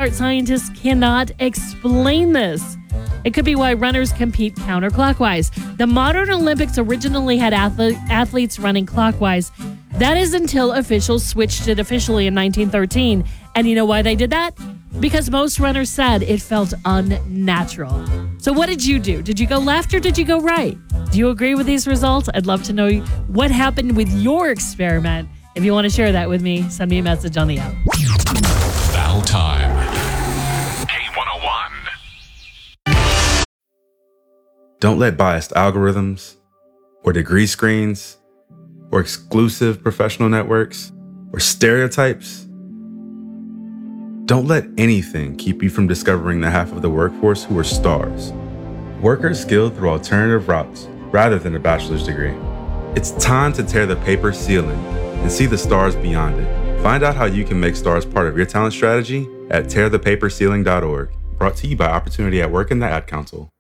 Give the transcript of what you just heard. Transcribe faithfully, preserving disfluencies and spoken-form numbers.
smart scientists cannot explain this. It could be why runners compete counterclockwise. The modern Olympics originally had athle- athletes running clockwise. That is until officials switched it officially in nineteen thirteen. And you know why they did that? Because most runners said it felt unnatural. So what did you do? Did you go left or did you go right? Do you agree with these results? I'd love to know what happened with your experiment. If you want to share that with me, send me a message on the app. Battle time. K one oh one. Don't let biased algorithms or degree screens or exclusive professional networks or stereotypes. Don't let anything keep you from discovering the half of the workforce who are stars. Workers skilled through alternative routes rather than a bachelor's degree. It's time to tear the paper ceiling and see the stars beyond it. Find out how you can make stars part of your talent strategy at tear the paper ceiling dot org. Brought to you by Opportunity at Work and the Ad Council.